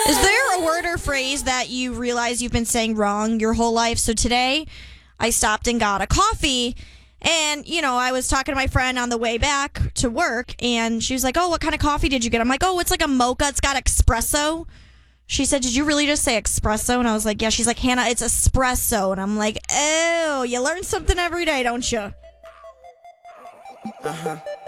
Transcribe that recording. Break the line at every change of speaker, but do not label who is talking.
Is there a word or phrase that you realize you've been saying wrong your whole life? So today, I stopped and got a coffee. And, I was talking to my friend on the way back to work, and she was like, oh, what kind of coffee did you get? I'm like, oh, it's like a mocha. It's got espresso. She said, did you really just say espresso? And I was like, yeah. She's like, Hannah, it's espresso. And I'm like, oh, you learn something every day, don't you?
Uh-huh.